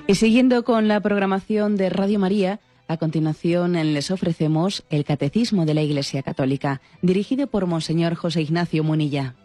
Y siguiendo con la programación de Radio María, a continuación les ofrecemos el Catecismo de la Iglesia Católica, dirigido por Monseñor José Ignacio Munilla.